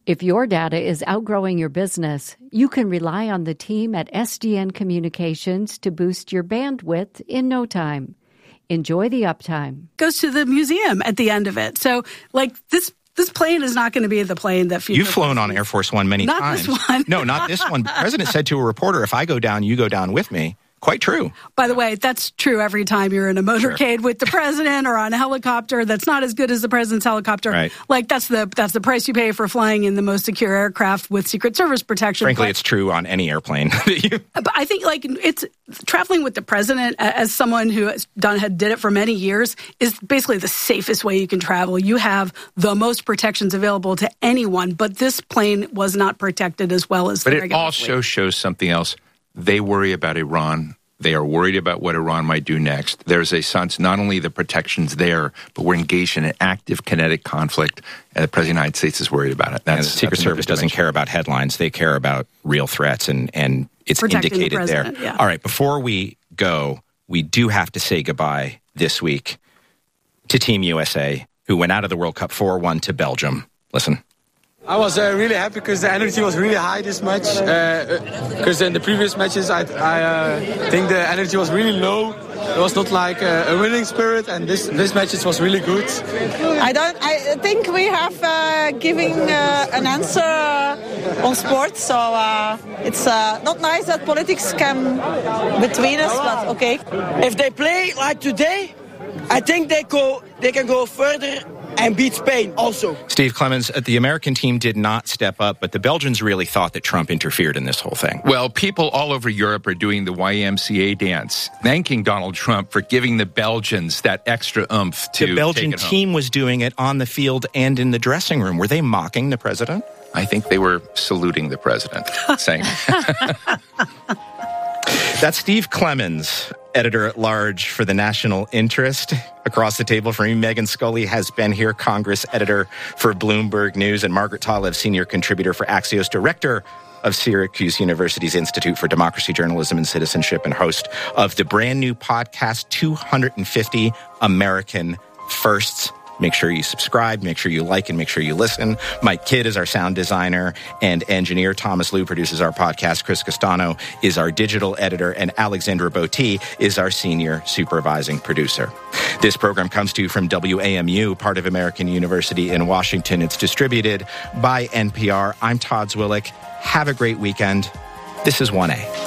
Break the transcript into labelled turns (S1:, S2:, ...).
S1: If your data is outgrowing your business, you can rely on the team at SDN Communications to boost your bandwidth in no time. Enjoy the uptime.
S2: Goes to the museum at the end of it. So, this plane is not going to be the plane that future.
S3: You've flown on Air Force One many times.
S2: Not this one.
S3: No, not this one. The president said to a reporter, if I go down, you go down with me. Quite true.
S2: By the way, that's true every time you're in a motorcade with the president or on a helicopter that's not as good as the president's helicopter.
S3: Right.
S2: That's the price you pay for flying in the most secure aircraft with Secret Service protection.
S3: Frankly, it's true on any airplane.
S2: But I think it's traveling with the president as someone who did it for many years is basically the safest way you can travel. You have the most protections available to anyone, but this plane was not protected as well as the regular
S4: But it also shows something else. They worry about Iran. They are worried about what Iran might do next. There's a sense not only the protection's there, but we're engaged in an active kinetic conflict, and the President of the United States is worried about it.
S3: The Secret Service doesn't care about headlines. They care about real threats, and it's
S2: protecting
S3: indicated there.
S2: Yeah.
S3: All right, before we go, we do have to say goodbye this week to Team USA, who went out of the World Cup 4-1 to Belgium. Listen.
S5: I was really happy because the energy was really high this match. Because in the previous matches, I think the energy was really low. It was not like a winning spirit, and this match it was really good.
S6: I think we have giving an answer on sports, so it's not nice that politics come between us, but okay.
S7: If they play like today, I think they can go further and beat Spain also.
S3: Steve Clemens, the American team did not step up, but the Belgians really thought that Trump interfered in this whole thing.
S4: Well, people all over Europe are doing the YMCA dance, thanking Donald Trump for giving the Belgians that extra oomph to
S3: The Belgian
S4: take it home.
S3: team was doing it on the field and in the dressing room. Were they mocking the president?
S4: I think they were saluting the president, saying...
S3: That's Steve Clemens, editor-at-large for the National Interest. Across the table from me, Megan Scully has been here, Congress editor for Bloomberg News, and Margaret Talev, senior contributor for Axios, director of Syracuse University's Institute for Democracy, Journalism, and Citizenship, and host of the brand new podcast, 250 American Firsts. Make sure you subscribe, make sure you like, and make sure you listen. Mike Kidd is our sound designer and engineer. Thomas Liu produces our podcast. Chris Castano is our digital editor, and Alexandra Botti is our senior supervising producer. This program comes to you from WAMU, part of American University in Washington. It's distributed by NPR. I'm Todd Zwillich. Have a great weekend. This is 1A.